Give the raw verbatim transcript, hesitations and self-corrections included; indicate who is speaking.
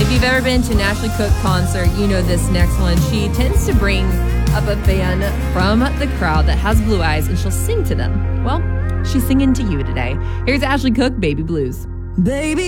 Speaker 1: If you've ever been to an Ashley Cooke concert, you know this next one. She tends to bring up a fan from the crowd that has blue eyes, and she'll sing to them. Well, she's singing to you today. Here's Ashley Cooke, Baby Blues.
Speaker 2: Baby.